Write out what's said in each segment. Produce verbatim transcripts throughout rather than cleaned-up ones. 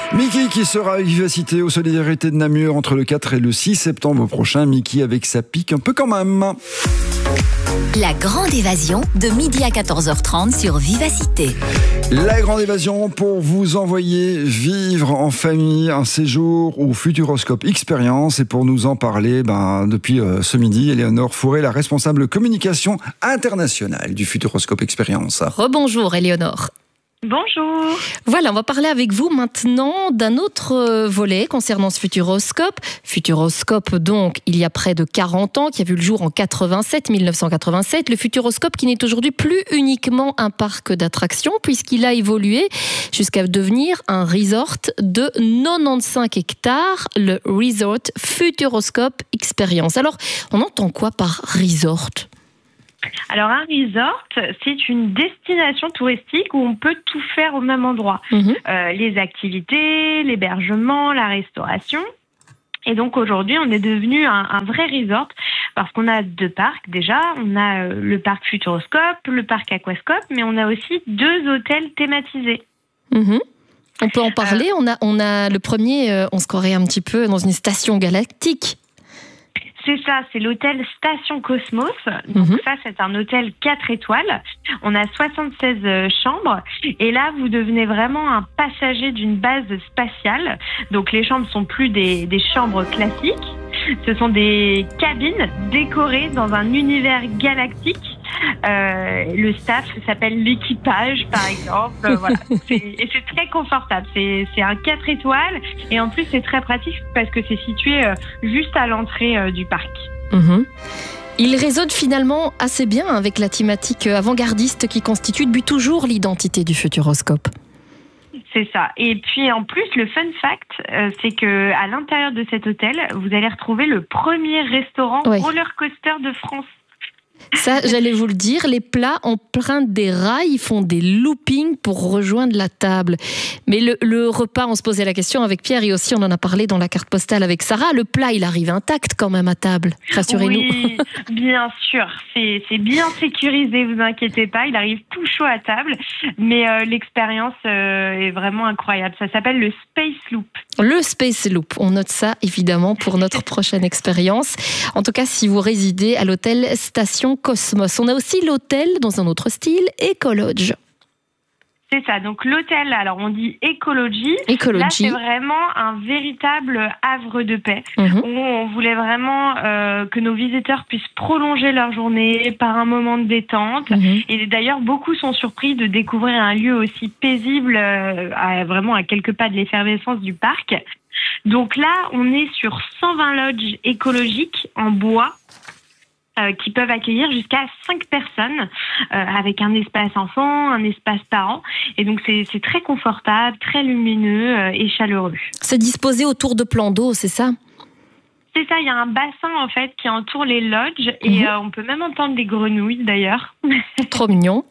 Mickey qui sera à Vivacité aux Solidarités de Namur entre le quatre et le six septembre prochain. Mickey avec sa pique un peu quand même. La grande évasion de midi à quatorze heures trente sur Vivacité. La grande évasion pour vous envoyer vivre en famille un séjour au Futuroscope Expérience. Et pour nous en parler, ben, depuis euh, ce midi, Éléonore Fourré, la responsable communication internationale du Futuroscope Expérience. Rebonjour Éléonore. Bonjour. Voilà, on va parler avec vous maintenant d'un autre volet concernant ce Futuroscope. Futuroscope, donc, il y a près de quarante ans, qui a vu le jour en quatre-vingt-sept, mille neuf cent quatre-vingt-sept. Le Futuroscope qui n'est aujourd'hui plus uniquement un parc d'attractions, puisqu'il a évolué jusqu'à devenir un resort de quatre-vingt-quinze hectares, le Resort Futuroscope Experience. Alors, on entend quoi par resort ? Alors un resort, c'est une destination touristique où on peut tout faire au même endroit. Mmh. Euh, les activités, l'hébergement, la restauration. Et donc aujourd'hui, on est devenu un, un vrai resort parce qu'on a deux parcs déjà. On a euh, le parc Futuroscope, le parc Aquascope, mais on a aussi deux hôtels thématisés. Mmh. On peut en parler. Euh, on a, on a le premier, euh, on se croirait un petit peu dans une station galactique. C'est ça, c'est l'hôtel Station Cosmos. Donc mmh. ça, c'est un hôtel quatre étoiles. On a soixante-seize chambres. Et là, vous devenez vraiment un passager d'une base spatiale. Donc les chambres sont plus des, des chambres classiques. Ce sont des cabines décorées dans un univers galactique. Euh, le staff s'appelle l'équipage, par exemple. euh, voilà. c'est, et c'est très confortable. C'est, c'est un quatre étoiles. Et en plus, c'est très pratique parce que c'est situé euh, juste à l'entrée euh, du parc. Mmh. Il résonne finalement assez bien avec la thématique avant-gardiste qui constitue depuis toujours l'identité du Futuroscope. C'est ça. Et puis en plus, le fun fact, euh, c'est que à l'intérieur de cet hôtel, vous allez retrouver le premier restaurant oui. roller coaster de France. Ça, j'allais vous le dire, les plats empruntent des rails, ils font des loopings pour rejoindre la table. Mais le, le repas, on se posait la question avec Pierre et aussi on en a parlé dans la carte postale avec Sarah, le plat, il arrive intact quand même à table, rassurez-nous. Oui, bien sûr, c'est, c'est bien sécurisé, vous inquiétez pas, il arrive tout chaud à table, mais euh, l'expérience euh, est vraiment incroyable. Ça s'appelle le Space Loop. Le Space Loop, on note ça évidemment pour notre prochaine expérience. En tout cas, si vous résidez à l'hôtel Station Cosmos. On a aussi l'hôtel dans un autre style, Ecolodge. C'est ça, donc l'hôtel, alors on dit Ecology. Ecology. Là, c'est vraiment un véritable havre de paix. Mmh. Où on voulait vraiment euh, que nos visiteurs puissent prolonger leur journée par un moment de détente. Mmh. Et d'ailleurs, beaucoup sont surpris de découvrir un lieu aussi paisible, euh, à, vraiment à quelques pas de l'effervescence du parc. Donc là, on est sur cent vingt lodges écologiques en bois, Euh, qui peuvent accueillir jusqu'à cinq personnes euh, avec un espace enfant, un espace parent. Et donc, c'est, c'est très confortable, très lumineux euh, et chaleureux. C'est disposé autour de plans d'eau, c'est ça ? C'est ça, il y a un bassin en fait qui entoure les lodges et mmh. euh, on peut même entendre des grenouilles d'ailleurs. Trop mignon.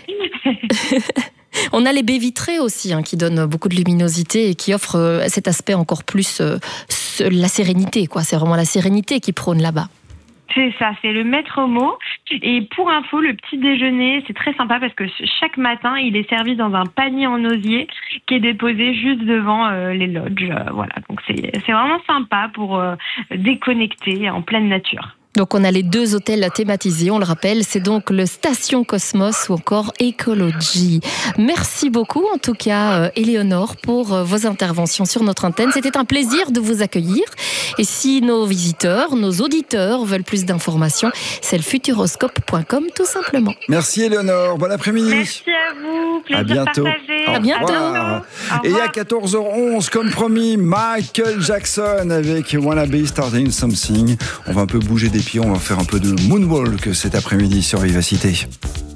On a les baies vitrées aussi hein, qui donnent beaucoup de luminosité et qui offrent euh, cet aspect encore plus euh, la sérénité, quoi. C'est vraiment la sérénité qui prône là-bas. C'est ça, c'est le maître mot. Et pour info, le petit déjeuner, c'est très sympa parce que chaque matin, il est servi dans un panier en osier qui est déposé juste devant euh, les lodges. Euh, voilà, donc c'est, c'est vraiment sympa pour euh, déconnecter en pleine nature. Donc on a les deux hôtels thématisés, on le rappelle, c'est donc le Station Cosmos ou encore Ecology. Merci beaucoup en tout cas Éléonore pour vos interventions sur notre antenne. C'était un plaisir de vous accueillir. Et si nos visiteurs, nos auditeurs veulent plus d'informations, c'est le futuroscope point com tout simplement. Merci Éléonore, bon après-midi. Merci à vous, plaisir à bientôt. partagé. À bientôt. Et à quatorze heures onze, comme promis, Michael Jackson avec Wanna Be Starting Something. On va un peu bouger des pieds, on va faire un peu de moonwalk cet après-midi sur Vivacité.